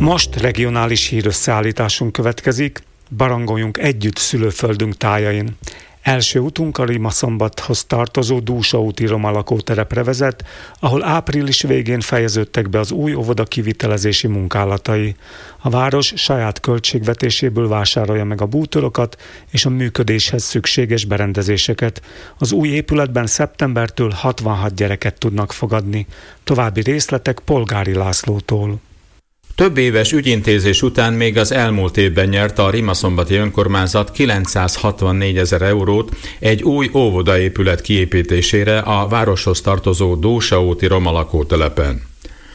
Most regionális hírösszeállításunk következik, barangoljunk együtt szülőföldünk tájain. Első utunk a Rimaszombathoz tartozó Dúsa úti roma lakótelepre vezet, ahol április végén fejeződtek be az új óvoda kivitelezési munkálatai. A város saját költségvetéséből vásárolja meg a bútorokat és a működéshez szükséges berendezéseket. Az új épületben szeptembertől 66 gyereket tudnak fogadni. További részletek Polgári Lászlótól. Több éves ügyintézés után még az elmúlt évben nyerte a Rimaszombati önkormányzat 964 000 eurót egy új óvodaépület kiépítésére a városhoz tartozó Dósa úti roma lakótelepen.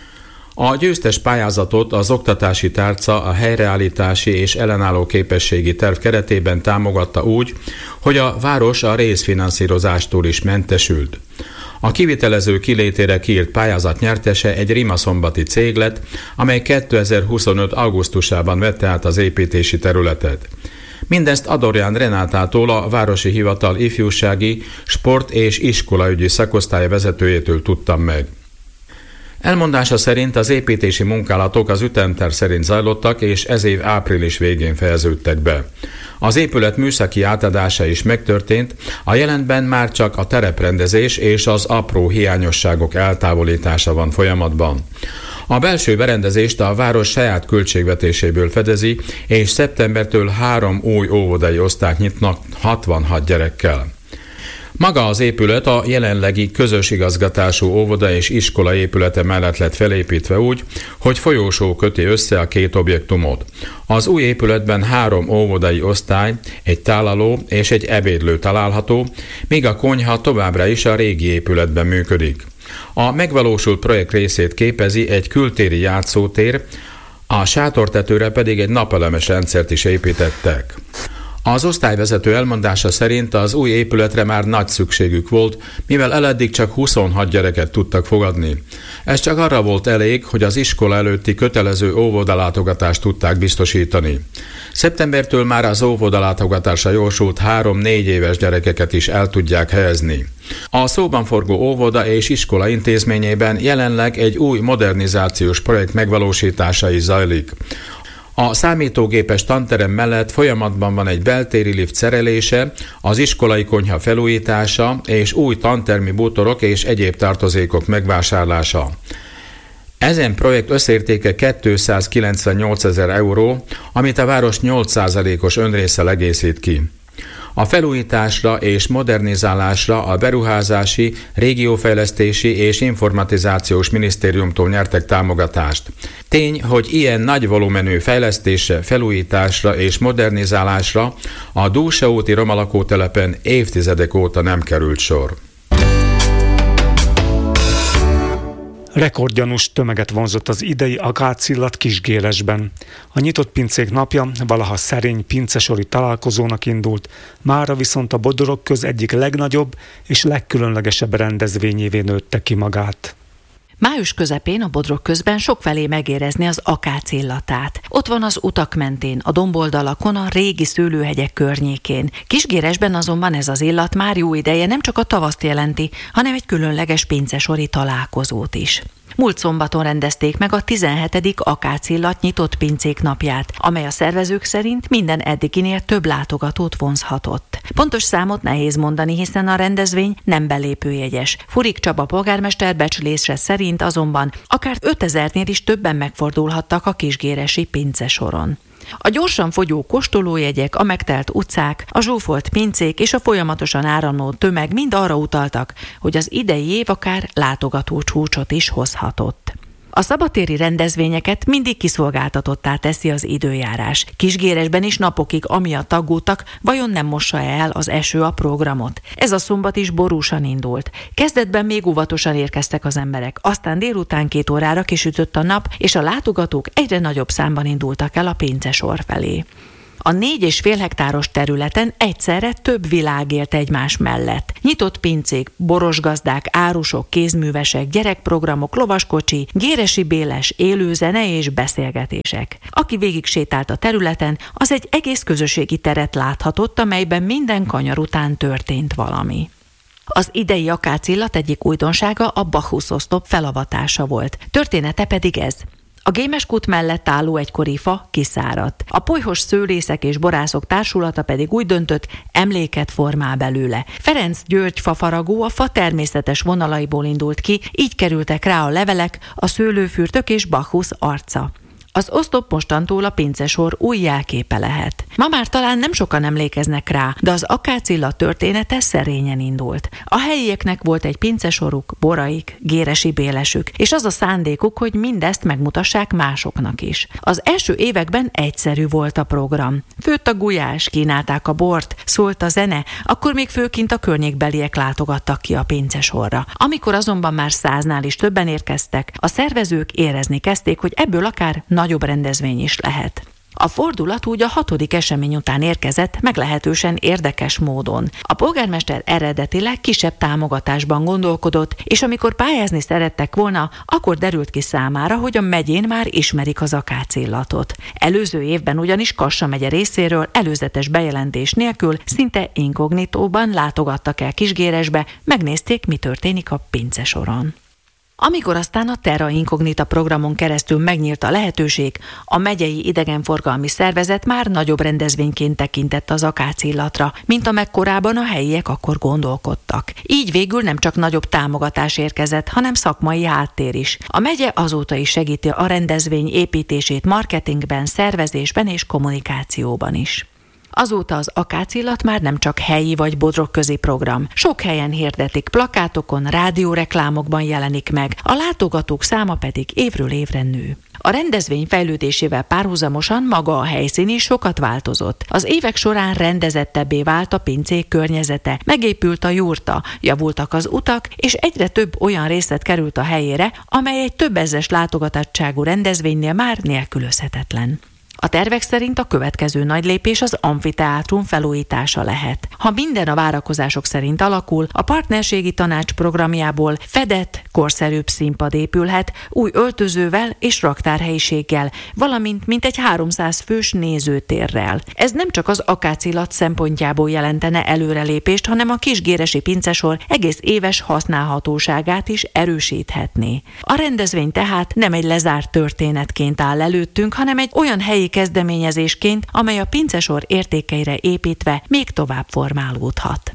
A győztes pályázatot az oktatási tárca a helyreállítási és ellenálló képességi terv keretében támogatta úgy, hogy a város a részfinanszírozástól is mentesült. A kivitelező kilétére kiírt pályázat nyertese egy rimaszombati cég lett, amely 2025. augusztusában vette át az építési területet. Mindezt Adorján Renátától, a Városi Hivatal ifjúsági, sport és iskolaügyi szakosztály vezetőjétől tudtam meg. Elmondása szerint az építési munkálatok az ütemterv szerint zajlottak, és ez év április végén fejeződtek be. Az épület műszaki átadása is megtörtént, a jelenben már csak a tereprendezés és az apró hiányosságok eltávolítása van folyamatban. A belső berendezést a város saját költségvetéséből fedezi, és szeptembertől 3 új óvodai osztályt nyitnak 66 gyerekkel. Maga az épület a jelenlegi közös igazgatású óvoda és iskola épülete mellett lett felépítve úgy, hogy folyósó köti össze a két objektumot. Az új épületben 3 óvodai osztály, egy tálaló és egy ebédlő található, míg a konyha továbbra is a régi épületben működik. A megvalósult projekt részét képezi egy kültéri játszótér, a sátortetőre pedig egy napelemes rendszert is építettek. Az osztályvezető elmondása szerint az új épületre már nagy szükségük volt, mivel eleddig csak 26 gyereket tudtak fogadni. Ez csak arra volt elég, hogy az iskola előtti kötelező óvodalátogatást tudták biztosítani. Szeptembertől már az óvodalátogatásra jósult 3-4 éves gyerekeket is el tudják helyezni. A szóban forgó óvoda és iskola intézményében jelenleg egy új modernizációs projekt megvalósítása is zajlik. A számítógépes tanterem mellett folyamatban van egy beltéri lift szerelése, az iskolai konyha felújítása és új tantermi bútorok és egyéb tartozékok megvásárlása. Ezen projekt összértéke 298 000 euró, amit a város 8%-os önrésszel egészít ki. A felújításra és modernizálásra a Beruházási, Régiófejlesztési és Informatizációs Minisztériumtól nyertek támogatást. Tény, hogy ilyen nagy volumenű fejlesztésre, felújításra és modernizálásra a Dúsa úti roma lakótelepen évtizedek óta nem került sor. Rekordgyanús tömeget vonzott az idei akácillat Kisgélesben. A nyitott pincék napja valaha szerény pincesori találkozónak indult, mára viszont a Bodrog köz egyik legnagyobb és legkülönlegesebb rendezvényévé nőtte ki magát. Május közepén a Bodrog közben sokfelé megérezni az akác illatát. Ott van az utak mentén, a domboldalakon, a régi szőlőhegyek környékén. Kisgéresben azonban ez az illat már jó ideje nem csak a tavaszt jelenti, hanem egy különleges pincesori találkozót is. Múlt szombaton rendezték meg a 17. akácillat nyitott pincék napját, amely a szervezők szerint minden eddiginél több látogatót vonzhatott. Pontos számot nehéz mondani, hiszen a rendezvény nem belépőjegyes. Furik Csaba polgármester becslése szerint azonban akár 5000-nél is többen megfordulhattak a kisgéresi pincesoron. A gyorsan fogyó kóstolójegyek, a megtelt utcák, a zsúfolt pincék és a folyamatosan áramló tömeg mind arra utaltak, hogy az idei év akár látogató csúcsot is hozhatott. A szabadtéri rendezvényeket mindig kiszolgáltatottá teszi az időjárás. Kisgéresben is napokig amiatt aggódtak, vajon nem mossa el az eső a programot. Ez a szombat is borúsan indult. Kezdetben még óvatosan érkeztek az emberek, aztán délután 2 órára kisütött a nap, és a látogatók egyre nagyobb számban indultak el a pincesor felé. A 4,5 hektáros területen egyszerre több világ élt egymás mellett. Nyitott pincék, borosgazdák, árusok, kézművesek, gyerekprogramok, lovaskocsi, Géresi Béles, élőzene és beszélgetések. Aki végig sétált a területen, az egy egész közösségi teret láthatott, amelyben minden kanyar után történt valami. Az idei akácillat egyik újdonsága a Bacchus oszlop felavatása volt. Története pedig ez. A Gémes kút mellett álló egykori fa kiszáradt. A Polyhos Szőlészek és Borászok Társulata pedig úgy döntött, emléket formál belőle. Ferenc György fafaragó a fa természetes vonalaiból indult ki, így kerültek rá a levelek, a szőlőfürtök és Bacchus arca. Az oszlop mostantól a pincesor új jelképe lehet. Ma már talán nem sokan emlékeznek rá, de az akácilla története szerényen indult. A helyieknek volt egy pincesoruk, boraik, géresi bélesük, és az a szándékuk, hogy mindezt megmutassák másoknak is. Az első években egyszerű volt a program. Főtt a gulyás, kínálták a bort, szólt a zene, akkor még főként a környékbeliek látogattak ki a pincesorra. Amikor azonban már 100-nál is többen érkeztek, a szervezők érezni kezdték, hogy ebből akár nagyobb rendezvény is lehet. A fordulat úgy a 6. esemény után érkezett, meglehetősen érdekes módon. A polgármester eredetileg kisebb támogatásban gondolkodott, és amikor pályázni szerettek volna, akkor derült ki számára, hogy a megyén már ismerik az akácillatot. Előző évben ugyanis Kassa megye részéről előzetes bejelentés nélkül szinte inkognitóban látogattak el Kisgéresbe, megnézték, mi történik a pincesoron. Amikor aztán a Terra Incognita programon keresztül megnyílt a lehetőség, a megyei idegenforgalmi szervezet már nagyobb rendezvényként tekintett az akácillatra, mint amekkorában a helyiek akkor gondolkodtak. Így végül nem csak nagyobb támogatás érkezett, hanem szakmai háttér is. A megye azóta is segíti a rendezvény építését marketingben, szervezésben és kommunikációban is. Azóta az akácillat már nem csak helyi vagy bodrogközi program. Sok helyen hirdetik, plakátokon, rádióreklámokban jelenik meg, a látogatók száma pedig évről évre nő. A rendezvény fejlődésével párhuzamosan maga a helyszín is sokat változott. Az évek során rendezettebbé vált a pincék környezete, megépült a jurta, javultak az utak, és egyre több olyan részlet került a helyére, amely egy több ezres látogatottságú rendezvénynél már nélkülözhetetlen. A tervek szerint a következő nagy lépés az amfiteátrum felújítása lehet. Ha minden a várakozások szerint alakul, a partnerségi tanács programjából fedett, korszerűbb színpad épülhet, új öltözővel és raktárhelyiséggel, valamint mintegy 300 fős nézőtérrel. Ez nem csak az akácillat szempontjából jelentene előrelépést, hanem a kisgéresi pincesor egész éves használhatóságát is erősíthetné. A rendezvény tehát nem egy lezárt történetként áll előttünk, hanem egy olyan helyi kezdeményezésként, amely a pincesor értékeire építve még tovább formálódhat.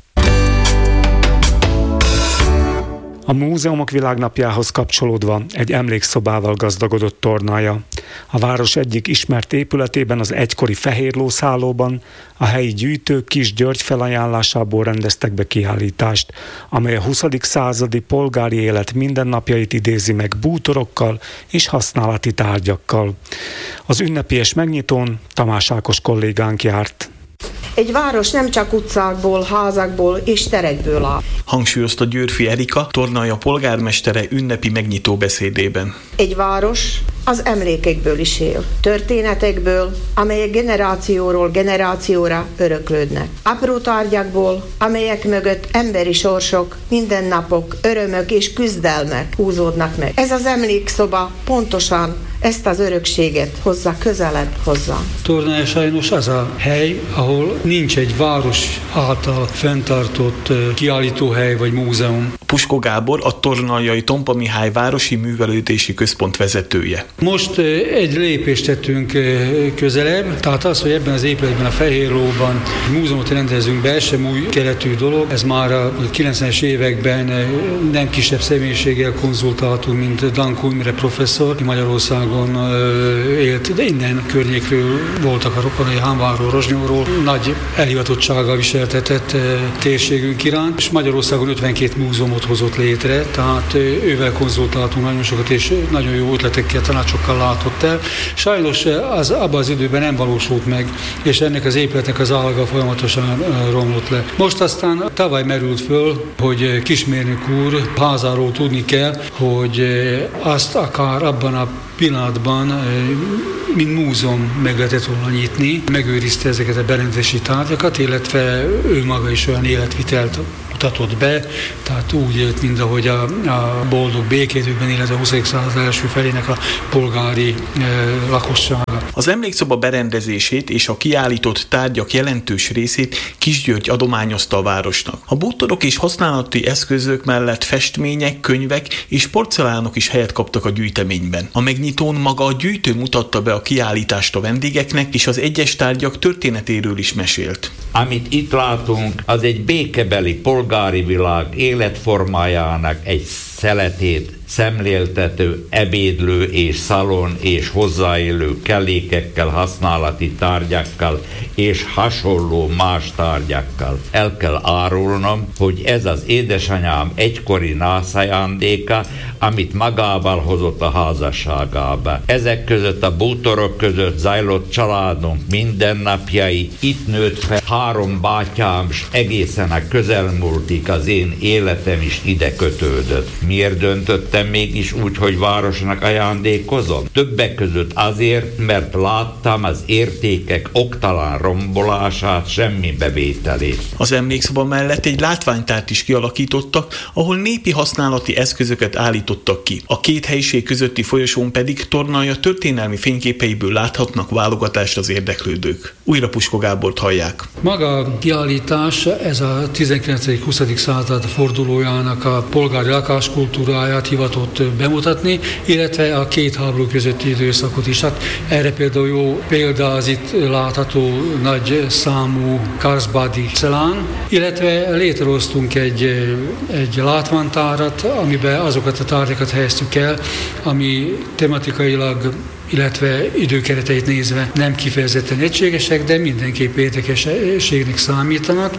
A Múzeumok Világnapjához kapcsolódva egy emlékszobával gazdagodott Tornaja. A város egyik ismert épületében, az egykori Fehérlószállóban a helyi gyűjtők Kis György felajánlásából rendeztek be kiállítást, amely a 20. századi polgári élet mindennapjait idézi meg bútorokkal és használati tárgyakkal. Az ünnepélyes megnyitón Tamás Ákos kollégánk járt. Egy város nem csak utcákból, házakból és terekből áll. Hangsúlyozta Győrfi Erika, Tornaja polgármestere ünnepi megnyitó beszédében. Egy város az emlékekből is él, történetekből, amelyek generációról generációra öröklődnek. Apró tárgyakból, amelyek mögött emberi sorsok, mindennapok, örömök és küzdelmek húzódnak meg. Ez az emlékszoba pontosan ezt az örökséget hozza közelebb hozzá. Tornaja sajnos az a hely, ahol nincs egy város által fenntartott kiállítóhely vagy múzeum. Puskó Gábor, a tornajai Tompa Mihály Városi Művelődési Központ vezetője. Most egy lépést tettünk közelebb, tehát az, hogy ebben az épületben, a Fehérlóban múzeumot rendezünk be, sem új keletű dolog. Ez már a 90-es években nem kisebb személyiséggel konzultáltunk, mint Dankó Imre professzor, aki Magyarországon élt, de innen környékről voltak a rokonai, Hámváról, Rozsnyóról. Nagy elhivatottsággal viseltetett térségünk iránt, és Magyarországon 52 múzeumot hozott létre, tehát ővel konzultáltunk nagyon sokat, és nagyon jó ötletekkel, tanácsokkal látott el. Sajnos az abban az időben nem valósult meg, és ennek az épületnek az állaga folyamatosan romlott le. Most aztán tavaly merült föl, hogy Kismérnök úr házáról tudni kell, hogy azt akár abban a pillanatban, mint múzeum meg lehetett volna nyitni, megőrizte ezeket a berendezési tárgyakat, illetve ő maga is olyan életvitelt mutatott be, tehát úgy élt, mint ahogy a boldog békédőkben, illetve a 20. század első felének a polgári lakossága. Az emlékszoba berendezését és a kiállított tárgyak jelentős részét Kisgyörgy adományozta a városnak. A bútorok és használati eszközök mellett festmények, könyvek és porcelánok is helyet kaptak a gyűjteményben. A megnyitón maga a gyűjtő mutatta be a kiállítást a vendégeknek, és az egyes tárgyak történetéről is mesélt. Amit itt látunk, az egy békebeli polgári világ életformájának egy szeletét szemléltető ebédlő és szalon és hozzáélő kellékekkel, használati tárgyakkal és hasonló más tárgyakkal. El kell árulnom, hogy ez az édesanyám egykori nászájándéka, amit magával hozott a házasságába. Ezek között a bútorok között zajlott családunk mindennapjai. Itt nőtt fel 3 bátyám, s egészen a közelmúltig az én életem is ide kötődött. Miért döntöttem mégis úgy, hogy városnak ajándékozom? Többek között azért, mert láttam az értékek oktalan rombolását, semmi bevételét. Az emlékszoba mellett egy látványtárt is kialakítottak, ahol népi használati eszközöket állítottak ki. A két helyiség közötti folyosón pedig Tornalja történelmi fényképeiből láthatnak válogatást az érdeklődők. Újra Puskó Gábort hallják. Maga a kiállítás, ez a 19.-20. század fordulójának a polgári lakáskultúráját hivatott bemutatni, illetve a két háború közötti időszakot is. Hát erre például jó példa az itt látható nagy számú Karlsbadi celán, illetve létrehoztunk egy látványtárat, amiben azokat a tárgyakat helyeztük el, ami tematikailag, illetve időkereteit nézve nem kifejezetten egységesek, de mindenképp érdekességnek számítanak,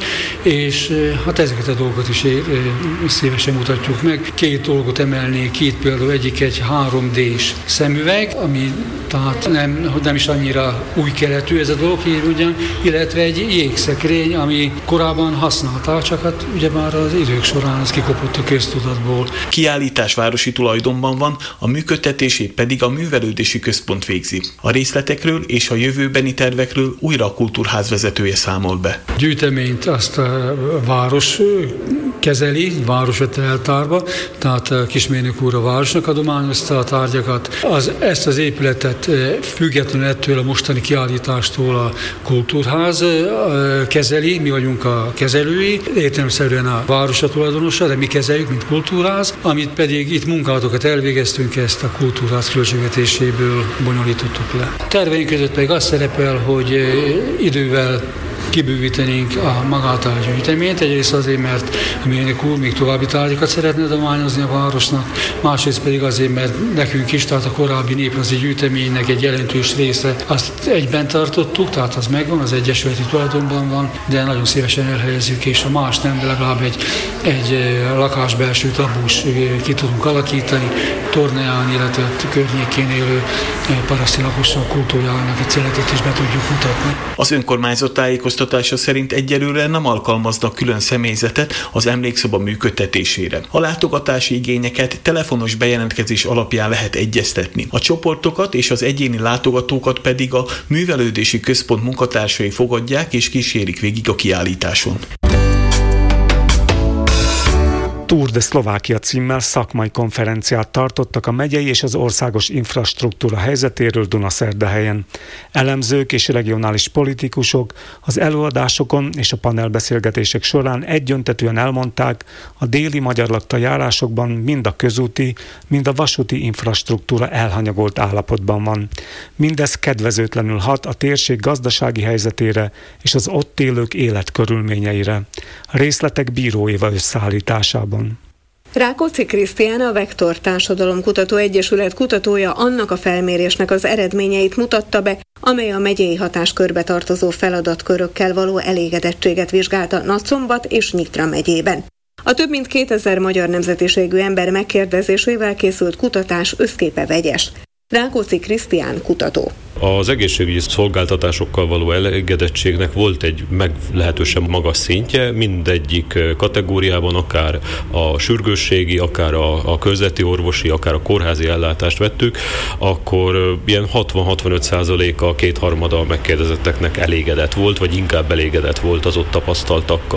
és hát ezeket a dolgokat is szívesen mutatjuk meg. 2 dolgot emelnék ki, itt például egyik egy 3D-s szemüveg, ami tehát nem is annyira új keletű ez a dolog, ugyan, illetve egy jégszekrény, ami korábban használták, csak hát ugye már az idők során az kikopott a köztudatból. Kiállítás városi tulajdonban van, a működtetését pedig a művelődési központ végzi. A részletekről és a jövőbeni tervekről újra a Kultúrház vezetője számol be. Gyűjteményt azt a város kezeli, város vette eltárba, tehát a Kismérnök úr a városnak adományozta a tárgyakat. Ezt az épületet függetlenül ettől a mostani kiállítástól a Kultúrház kezeli, mi vagyunk a kezelői, értelemszerűen a város a tulajdonosa, de mi kezeljük, mint Kultúrház, amit pedig itt munkálatokat elvégeztünk, ezt a Kultúrház költségvetéséből bonyolítottuk le. Terveink között pedig az szerepel, hogy idővel kibővítenénk magát a gyűjteményt, egyrészt azért, mert a mérnök úr még további tárgyakat szeretne adományozni a városnak, másrészt pedig azért, mert nekünk is, tehát a korábbi néprajzi gyűjteménynek egy jelentős része, azt egyben tartottuk, tehát az megvan, az egyesületi tulajdonban van, de nagyon szívesen elhelyezzük, és a más nem, de legalább egy lakásbelső tabus ki tudunk alakítani, Torneján, illetve környékén élő paraszti lakosság kultúrájának egy szeletét is be tudjuk mutatni. Az önkormányzat tájékoztatása szerint egyelőre nem alkalmaznak külön személyzetet az emlékszoba működtetésére. A látogatási igényeket telefonos bejelentkezés alapján lehet egyeztetni. A csoportokat és az egyéni látogatókat pedig a művelődési központ munkatársai fogadják és kísérik végig a kiállításon. Tour de Szlovákia címmel szakmai konferenciát tartottak a megyei és az országos infrastruktúra helyzetéről Dunaszerdahelyen. Elemzők és regionális politikusok az előadásokon és a panelbeszélgetések során egyöntetűen elmondták, a déli magyarlakta járásokban mind a közúti, mind a vasúti infrastruktúra elhanyagolt állapotban van. Mindez kedvezőtlenül hat a térség gazdasági helyzetére és az ott élők életkörülményeire. A részletek Bíró Éva összeállításában. Rákóczi Krisztián, a Vektor Társadalomkutató Egyesület kutatója annak a felmérésnek az eredményeit mutatta be, amely a megyei hatáskörbe tartozó feladatkörökkel való elégedettséget vizsgálta Nagyszombat és Nyitra megyében. A több mint 2000 magyar nemzetiségű ember megkérdezésével készült kutatás összképe vegyes. Rákóczi Krisztián kutató. Az egészségügyi szolgáltatásokkal való elégedettségnek volt egy meglehetősen magas szintje, mindegyik kategóriában, akár a sürgősségi, akár a közveti orvosi, akár a kórházi ellátást vettük, akkor ilyen 60-65%-a, kétharmada a megkérdezetteknek elégedett volt, vagy inkább elégedett volt az ott tapasztaltakkal.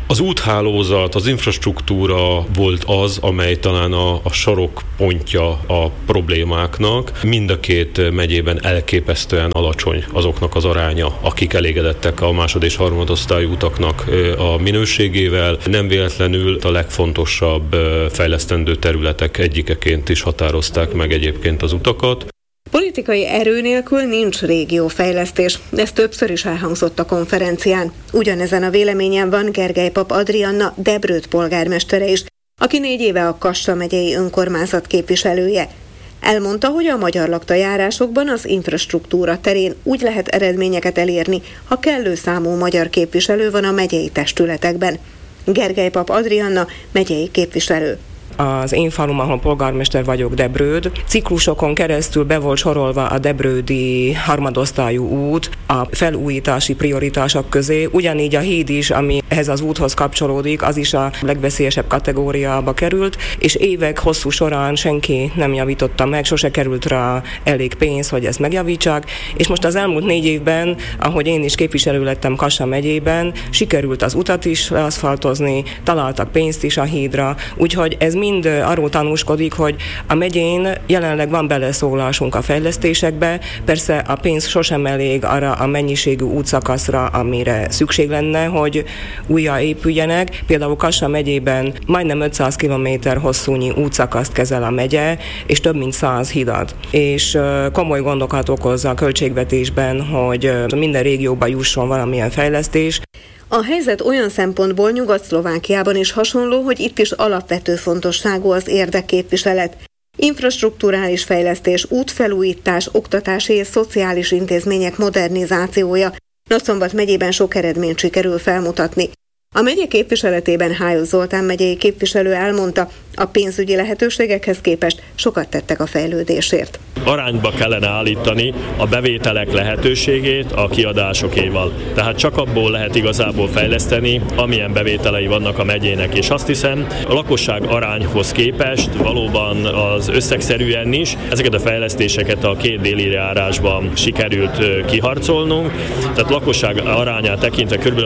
Az úthálózat, az infrastruktúra volt az, amely talán a sarokpontja a problémáknak. Mind a két megyében elképesztően alacsony azoknak az aránya, akik elégedettek a másod- és harmadosztályú utaknak a minőségével. Nem véletlenül a legfontosabb fejlesztendő területek egyikeként is határozták meg egyébként az utakat. Politikai erő nélkül nincs régiófejlesztés, ez többször is elhangzott a konferencián. Ugyanezen a véleményen van Gergely Pap Adrianna, Debrőd polgármestere is, aki 4 éve a Kassa megyei önkormányzat képviselője. Elmondta, hogy a magyar lakta járásokban az infrastruktúra terén úgy lehet eredményeket elérni, ha kellő számú magyar képviselő van a megyei testületekben. Gergely Pap Adrianna, megyei képviselő. Az én falum, ahol polgármester vagyok, Debrőd, ciklusokon keresztül be volt sorolva a debrődi harmadosztályú út a felújítási prioritások közé. Ugyanígy a híd is, ami ehhez az úthoz kapcsolódik, az is a legveszélyesebb kategóriába került, és évek hosszú során senki nem javította meg, sose került rá elég pénz, hogy ezt megjavítsák, és most az elmúlt 4 évben, ahogy én is képviselő lettem Kassa megyében, sikerült az utat is leaszfaltozni, találtak pénzt is a hídra, úgyhogy ez mind arról tanúskodik, hogy a megyén jelenleg van beleszólásunk a fejlesztésekbe, persze a pénz sosem elég arra a mennyiségű útszakaszra, amire szükség lenne, hogy újjáépüljenek. Például Kassa megyében majdnem 500 km hosszúnyi útszakaszt kezel a megye, és több mint 100 hidat. És komoly gondokat okoz a költségvetésben, hogy minden régióba jusson valamilyen fejlesztés. A helyzet olyan szempontból Nyugat-Szlovákiában is hasonló, hogy itt is alapvető fontosságú az érdekképviselet. Infrastrukturális fejlesztés, útfelújítás, oktatási és szociális intézmények modernizációja. Nagyszombat megyében sok eredményt sikerül felmutatni. A megye képviseletében Hájos Zoltán megyei képviselő elmondta, a pénzügyi lehetőségekhez képest sokat tettek a fejlődésért. Arányba kellene állítani a bevételek lehetőségét a kiadásokéval. Tehát csak abból lehet igazából fejleszteni, amilyen bevételei vannak a megyének. És azt hiszem, a lakosság arányhoz képest valóban az összegszerűen is ezeket a fejlesztéseket a 2 déli járásban sikerült kiharcolnunk. Tehát lakosság arányát tekintve kb.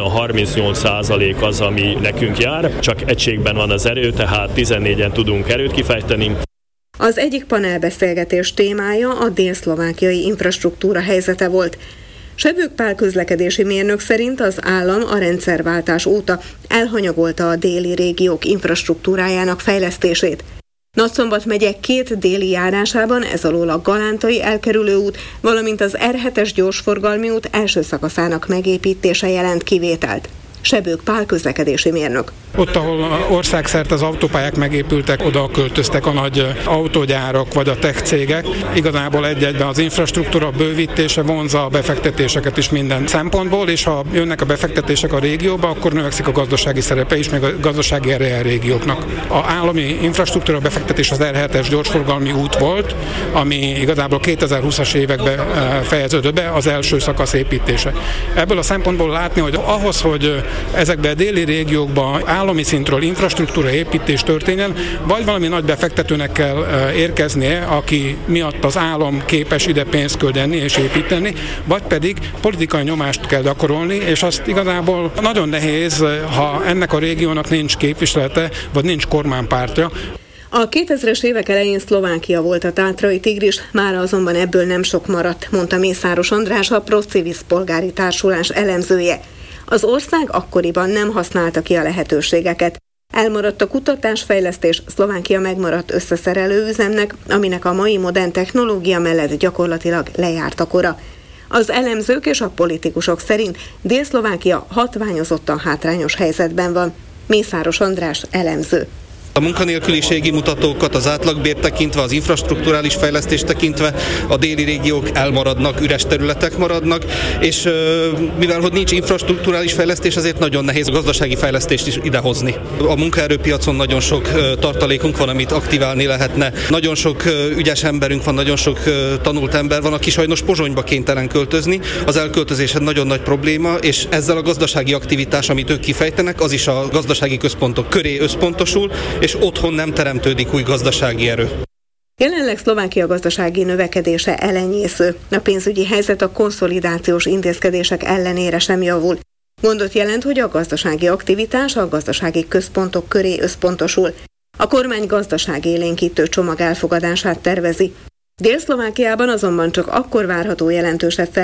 38% az, ami nekünk jár. Csak egységben van az erő, tehát 14-en tudunk erőt kifejteni. Az egyik panelbeszélgetés témája a dél-szlovákiai infrastruktúra helyzete volt. Sebők Pál közlekedési mérnök szerint az állam a rendszerváltás óta elhanyagolta a déli régiók infrastruktúrájának fejlesztését. Nagyszombat megye 2 déli járásában, ez alól a Galántai elkerülő út, valamint az R7-es gyorsforgalmi út első szakaszának megépítése jelent kivételt. Sebők Pál közlekedési mérnök. Ott, ahol országszerte az autópályák megépültek, oda költöztek a nagy autógyárak vagy a tech cégek. Igazából egy-egyben az infrastruktúra bővítése vonzza a befektetéseket is minden szempontból, és ha jönnek a befektetések a régióba, akkor növekszik a gazdasági szerepe is, meg a gazdasági ereje a régióknak. A állami infrastruktúra befektetés az R7-es gyorsforgalmi út volt, ami igazából 2020-as években fejeződött be, az első szakasz építése. Ebből a szempontból látni, hogy ahhoz, hogy ezekben a déli régiókban állami szintről infrastruktúra építés történjen, vagy valami nagy befektetőnek kell érkeznie, aki miatt az állam képes ide pénzt küldeni és építeni, vagy pedig politikai nyomást kell gyakorolni, és azt igazából nagyon nehéz, ha ennek a régiónak nincs képviselete, vagy nincs kormánypártja. A 2000-es évek elején Szlovákia volt a Tátrai Tigris, mára azonban ebből nem sok maradt, mondta Mészáros András, a Procivis polgári társulás elemzője. Az ország akkoriban nem használta ki a lehetőségeket. Elmaradt a kutatásfejlesztés, Szlovákia megmaradt összeszerelő üzemnek, aminek a mai modern technológia mellett gyakorlatilag lejárt a kora. Az elemzők és a politikusok szerint Dél-Szlovákia hatványozottan hátrányos helyzetben van. Mészáros András elemző. A munkanélküliségi mutatókat, az átlagbért tekintve, az infrastrukturális fejlesztést tekintve a déli régiók elmaradnak, üres területek maradnak, és mivel hogy nincs infrastrukturális fejlesztés, ezért nagyon nehéz a gazdasági fejlesztést is idehozni. A munkaerőpiacon nagyon sok tartalékunk van, amit aktiválni lehetne. Nagyon sok ügyes emberünk van, nagyon sok tanult ember van, aki sajnos Pozsonyba kénytelen költözni. Az elköltözés egy nagyon nagy probléma, és ezzel a gazdasági aktivitás, amit ők kifejtenek, az is a gazdasági központok köré összpontosul, és otthon nem teremtődik új gazdasági erő. Jelenleg Szlovákia gazdasági növekedése elenyésző. A pénzügyi helyzet a konszolidációs intézkedések ellenére sem javul. Gondot jelent, hogy a gazdasági aktivitás a gazdasági központok köré összpontosul. A kormány gazdaságélénkítő csomag elfogadását tervezi. Dél-Szlovákiában azonban csak akkor várható jelentősebb